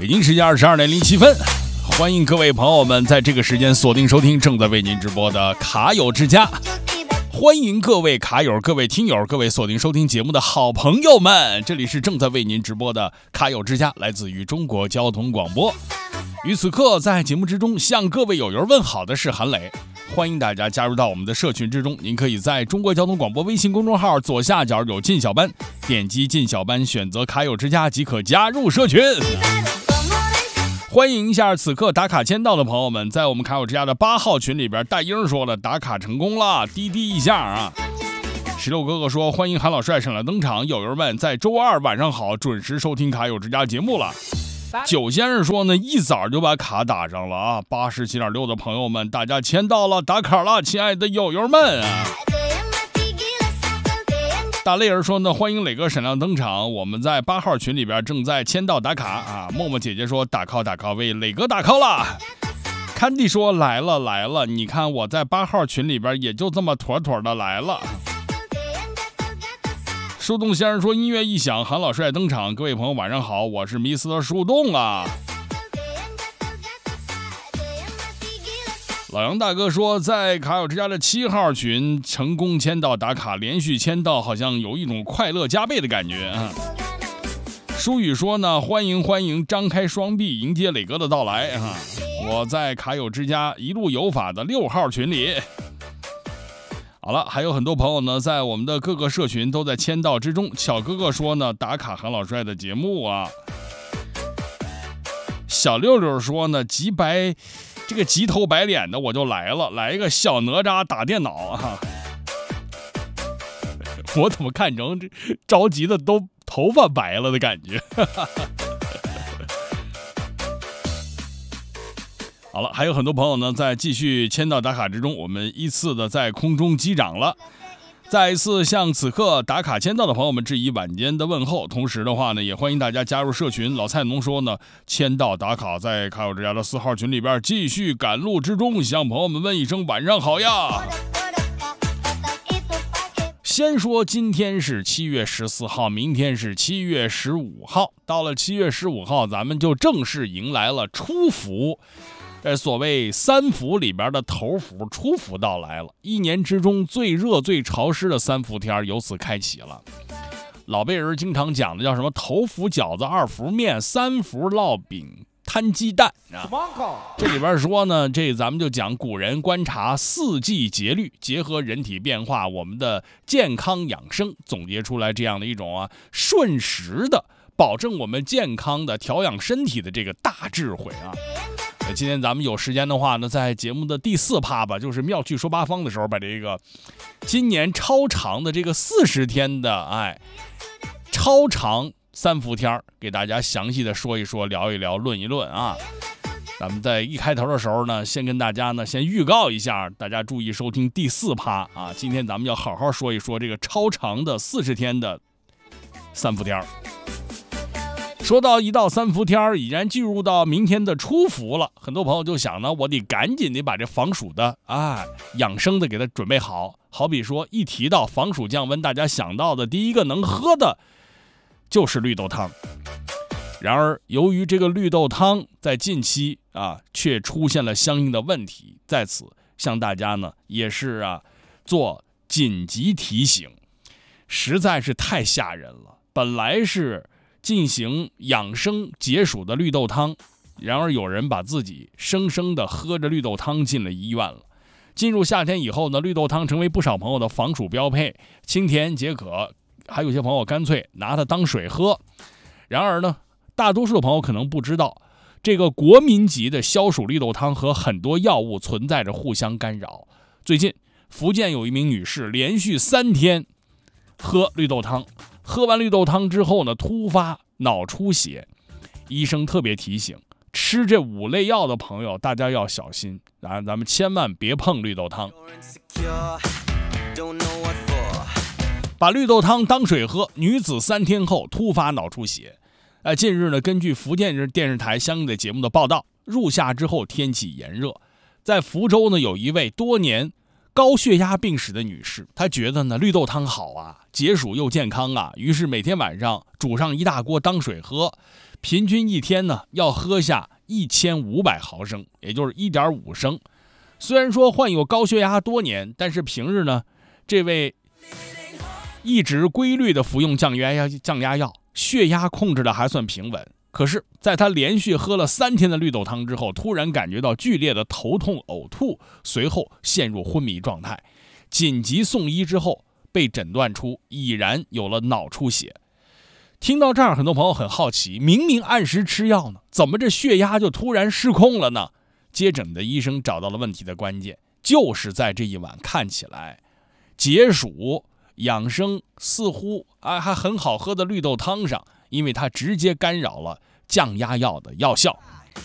北京时间22:07，欢迎各位朋友们在这个时间锁定收听正在为您直播的卡友之家。欢迎各位卡友、各位听友、各位锁定收听节目的好朋友们，这里是正在为您直播的卡友之家，来自于中国交通广播。于此刻在节目之中向各位友友问好的是韩磊，欢迎大家加入到我们的社群之中。您可以在中国交通广播微信公众号左下角有进小班，点击进小班选择卡友之家即可加入社群。欢迎一下此刻打卡签到的朋友们，在我们卡友之家的8号群里边，大英说了打卡成功了，滴滴一下啊。石榴哥哥说欢迎韩老帅闪亮登场，友友们在周二晚上好，准时收听卡友之家节目了。九先生说呢，一早就把卡打上了啊，87.6的朋友们，大家签到了，打卡了，亲爱的友友们啊。大泪儿说呢，欢迎磊哥闪亮登场，我们在8号群里边正在签到打卡啊。默默姐姐说打 call 为磊哥打 call 了。Candy 说来了，你看我在8号群里边也就这么妥的来了。树洞先生说音乐一响，韩老帅登场，各位朋友晚上好，我是迷斯的树洞啊。老杨大哥说在卡友之家的7号群成功签到打卡，连续签到好像有一种快乐加倍的感觉啊。舒雨说呢，欢迎，张开双臂迎接磊哥的到来啊。我在卡友之家一路有法的6号群里。好了，还有很多朋友呢在我们的各个社群都在签到之中。小哥哥说呢，打卡韩老帅的节目啊。小六六说呢，急头白脸的我就来了，来一个小哪吒打电脑啊。我怎么看成这着急的都头发白了的感觉。好了，还有很多朋友呢在继续签到打卡之中，我们依次的在空中击掌了。再一次向此刻打卡签到的朋友们致以晚间的问候，同时的话呢，也欢迎大家加入社群。老蔡农说呢，签到打卡在卡友之家的4号群里边继续赶路之中，向朋友们问一声晚上好呀。先说今天是7月14号，明天是7月15号，到了7月15号，咱们就正式迎来了初伏。所谓3伏里边的头伏，初伏到来了，一年之中最热最潮湿的3伏天由此开启了。老辈人经常讲的叫什么头伏饺子，2伏面，3伏烙饼摊鸡蛋啊。这里边说呢，这咱们就讲古人观察4季节律，结合人体变化，我们的健康养生，总结出来这样的一种顺时的保证我们健康的调养身体的这个大智慧啊。今天咱们有时间的话呢，在节目的第4趴吧，就是妙趣说八方的时候，把这个今年超长的这个40天的超长3伏天给大家详细的说一说，聊一聊，论一论啊。咱们在一开头的时候呢，先跟大家呢先预告一下，大家注意收听第4趴啊。今天咱们要好好说一说这个超长的40天的3伏天。说到一到3伏天已然进入到明天的初伏了，很多朋友就想呢，我得赶紧得把这防暑的养生的给它准备好。好比说一提到防暑降温，大家想到的第一个能喝的就是绿豆汤。然而由于这个绿豆汤在近期却出现了相应的问题，在此向大家呢也是做紧急提醒，实在是太吓人了。本来是进行养生解暑的绿豆汤，然而有人把自己生生的喝着绿豆汤进了医院了。进入夏天以后呢，绿豆汤成为不少朋友的防暑标配，清甜解渴，还有些朋友干脆拿它当水喝。然而呢，大多数的朋友可能不知道，这个国民级的消暑绿豆汤和很多药物存在着互相干扰。最近福建有一名女士连续3天喝绿豆汤，喝完绿豆汤之后呢，突发脑出血，医生特别提醒，吃这5类药的朋友大家要小心，咱们千万别碰绿豆汤。把绿豆汤当水喝，女子3天后突发脑出血。近日呢，根据福建电视台相应的节目的报道，入夏之后天气炎热，在福州呢有一位多年高血压病史的女士，她觉得呢绿豆汤好啊，解暑又健康啊，于是每天晚上煮上一大锅当水喝，平均一天呢要喝下1500毫升，也就是1.5升。虽然说患有高血压多年，但是平日呢，这位一直规律的服用降压药，血压控制的还算平稳。可是在他连续喝了3天的绿豆汤之后，突然感觉到剧烈的头痛呕吐，随后陷入昏迷状态，紧急送医之后被诊断出已然有了脑出血。听到这儿，很多朋友很好奇，明明按时吃药呢，怎么这血压就突然失控了呢？接诊的医生找到了问题的关键，就是在这一碗看起来解暑养生似乎还很好喝的绿豆汤上，因为它直接干扰了降压药的药效。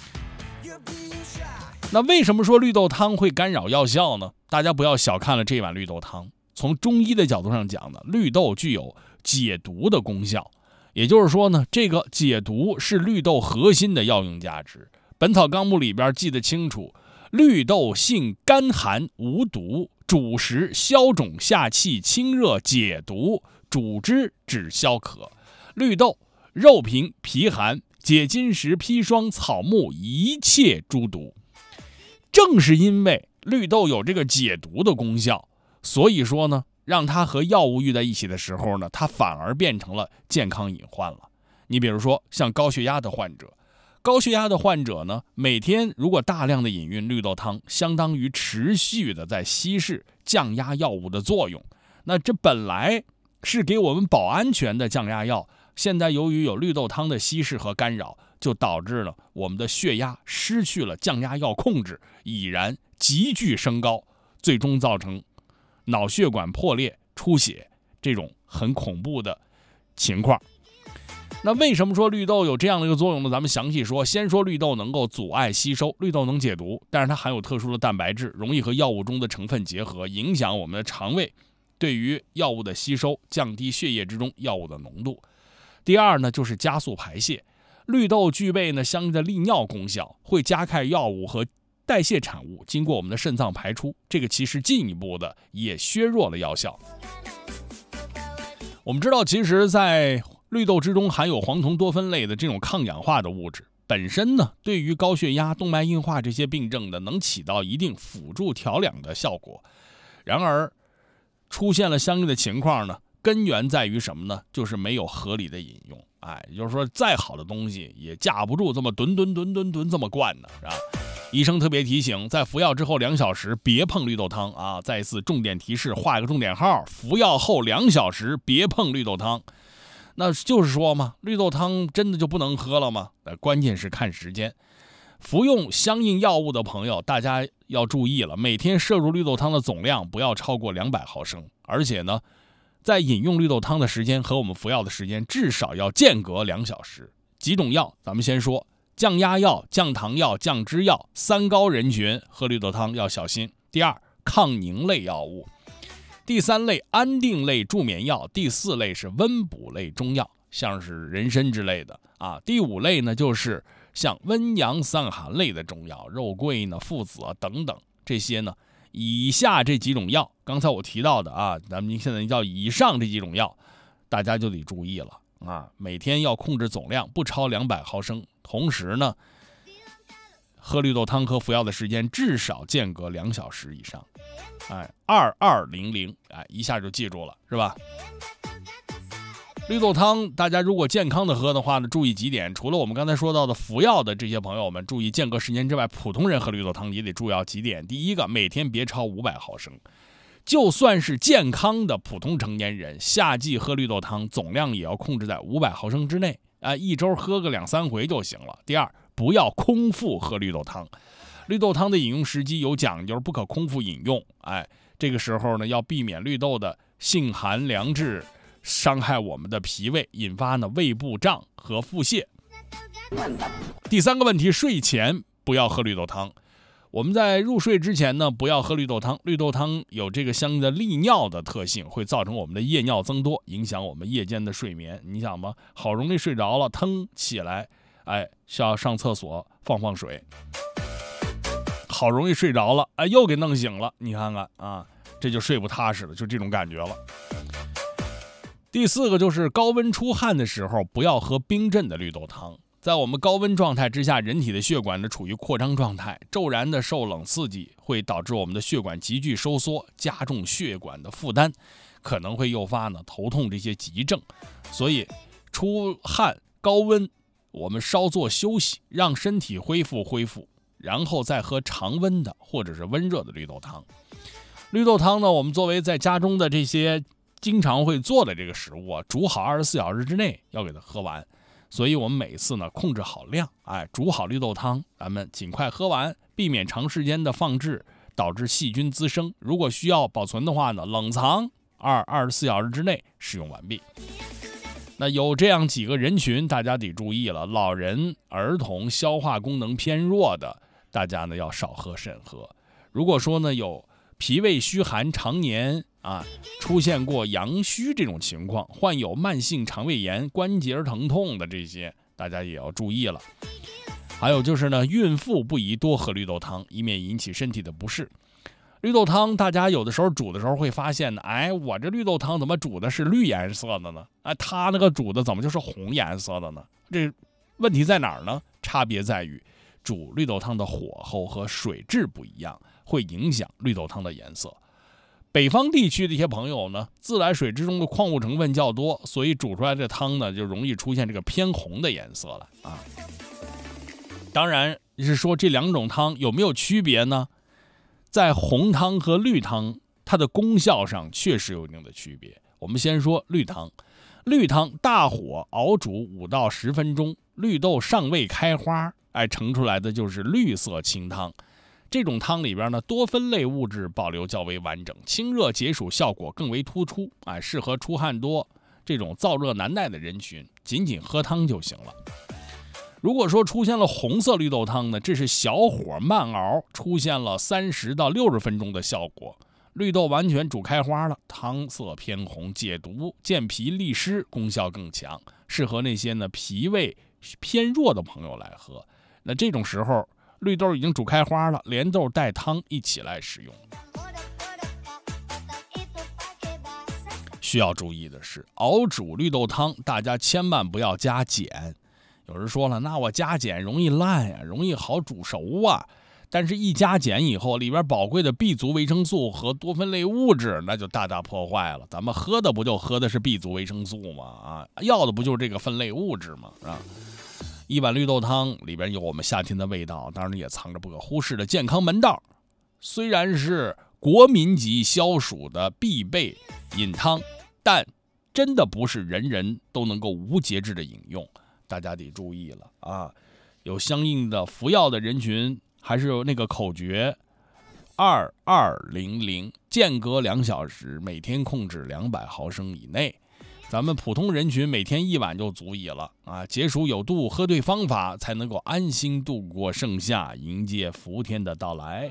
那为什么说绿豆汤会干扰药效呢？大家不要小看了这碗绿豆汤。从中医的角度上讲呢，绿豆具有解毒的功效，也就是说呢，这个解毒是绿豆核心的药用价值。本草纲目里边记得清楚，绿豆性甘寒无毒，主食消肿下气清热解毒，主之止消渴。绿豆肉平皮寒，解金石砒霜草木一切诸毒。正是因为绿豆有这个解毒的功效，所以说呢，让它和药物遇在一起的时候呢，它反而变成了健康隐患了。你比如说像高血压的患者呢，每天如果大量的饮用绿豆汤，相当于持续的在稀释降压药物的作用。那这本来是给我们保安全的降压药，现在由于有绿豆汤的稀释和干扰，就导致了我们的血压失去了降压药控制，已然急剧升高，最终造成脑血管破裂出血这种很恐怖的情况。那为什么说绿豆有这样的一个作用呢？咱们详细说。先说绿豆能够阻碍吸收，绿豆能解毒，但是它含有特殊的蛋白质，容易和药物中的成分结合，影响我们的肠胃对于药物的吸收，降低血液之中药物的浓度。第二呢，就是加速排泄。绿豆具备呢相应的利尿功效，会加快药物和代谢产物经过我们的肾脏排出，这个其实进一步的也削弱了药效。我们知道，其实在绿豆之中含有黄酮多酚类的这种抗氧化的物质，本身呢对于高血压、动脉硬化这些病症呢能起到一定辅助调养的效果。然而出现了相应的情况呢，根源在于什么呢？就是没有合理的饮用。也就是说再好的东西也架不住这么吨这么灌呢，是吧？医生特别提醒，在服药之后2小时别碰绿豆汤啊！再次重点提示，画一个重点号，服药后2小时别碰绿豆汤。那就是说嘛，绿豆汤真的就不能喝了吗？关键是看时间。服用相应药物的朋友，大家要注意了，每天摄入绿豆汤的总量不要超过200毫升，而且呢，在饮用绿豆汤的时间和我们服药的时间至少要间隔2小时。几种药，咱们先说降压药、降糖药、降脂药，3高人群喝绿豆汤要小心。第二，抗凝类药物。第3类安定类助眠药，第4类是温补类中药，像是人参之类的啊。第5类呢，就是像温阳散寒类的中药，肉桂呢、附子等等，这些呢，以下这几种药，刚才我提到的啊，咱们现在叫以上这几种药，大家就得注意了啊，每天要控制总量，不超200毫升，同时呢，喝绿豆汤和服药的时间至少间隔2小时以上。2200，一下就记住了，是吧？绿豆汤大家如果健康的喝的话呢，注意几点。除了我们刚才说到的服药的这些朋友们注意间隔时间之外，普通人喝绿豆汤也得注意几点。第一个，每天别超500毫升。就算是健康的普通成年人，夏季喝绿豆汤总量也要控制在500毫升之内一周喝个2-3回就行了。第二，不要空腹喝绿豆汤。绿豆汤的饮用时机有讲究，不可空腹饮用。这个时候呢，要避免绿豆的性寒凉滞，伤害我们的脾胃，引发呢胃部胀和腹泻。第3个问题，睡前不要喝绿豆汤。我们在入睡之前呢，不要喝绿豆汤。绿豆汤有这个相应的利尿的特性，会造成我们的夜尿增多，影响我们夜间的睡眠。你想吧，好容易睡着了，腾起来，需要上厕所放水。好容易睡着了，又给弄醒了，你看看啊， 这就睡不踏实了，就这种感觉了。第4个就是高温出汗的时候不要喝冰镇的绿豆汤。在我们高温状态之下，人体的血管呢处于扩张状态，骤然的受冷刺激会导致我们的血管急剧收缩，加重血管的负担，可能会诱发呢头痛这些急症。所以出汗高温，我们稍作休息，让身体恢复，然后再喝常温的或者是温热的绿豆汤。绿豆汤呢，我们作为在家中的这些经常会做的这个食物煮好24小时之内要给它喝完。所以我们每次呢控制好量，煮好绿豆汤，咱们尽快喝完，避免长时间的放置导致细菌滋生。如果需要保存的话呢，冷藏24小时之内使用完毕。那有这样几个人群，大家得注意了：老人、儿童、消化功能偏弱的，大家呢要少喝慎喝。如果说呢有脾胃虚寒，常年出现过阳虚这种情况，患有慢性肠胃炎、关节疼痛的这些，大家也要注意了。还有就是呢，孕妇不宜多喝绿豆汤，以免引起身体的不适。绿豆汤大家有的时候煮的时候会发现呢，我这绿豆汤怎么煮的是绿颜色的呢？它那个煮的怎么就是红颜色的呢？这问题在哪儿呢？差别在于煮绿豆汤的火候和水质不一样，会影响绿豆汤的颜色。北方地区的一些朋友呢，自来水之中的矿物成分较多，所以煮出来的汤呢就容易出现这个偏红的颜色了当然是说这两种汤有没有区别呢？在红汤和绿汤，它的功效上确实有一定的区别。我们先说绿汤，绿汤大火熬煮5到10分钟，绿豆尚未开花，盛出来的就是绿色清汤。这种汤里边呢，多酚类物质保留较为完整，清热解暑效果更为突出，适合出汗多、这种燥热难耐的人群，仅仅喝汤就行了。如果说出现了红色绿豆汤呢，这是小火慢熬，出现了30到60分钟的效果，绿豆完全煮开花了，汤色偏红，解毒、健脾利湿功效更强，适合那些呢脾胃偏弱的朋友来喝。那这种时候，绿豆已经煮开花了，连豆带汤一起来使用。需要注意的是，熬煮绿豆汤，大家千万不要加碱。有人说了，那我加碱容易烂呀，容易好煮熟啊。但是，一加碱以后，里边宝贵的 B 族维生素和多酚类物质，那就大大破坏了。咱们喝的不就喝的是 B 族维生素吗？要的不就是这个酚类物质吗？一碗绿豆汤里边有我们夏天的味道，当然也藏着不可忽视的健康门道。虽然是国民级消暑的必备饮汤，但真的不是人人都能够无节制的饮用，大家得注意了有相应的服药的人群，还是有那个口诀2200，间隔2小时，每天控制200毫升以内。咱们普通人群每天1碗就足矣了解暑有度，喝对方法，才能够安心度过盛夏，迎接伏天的到来。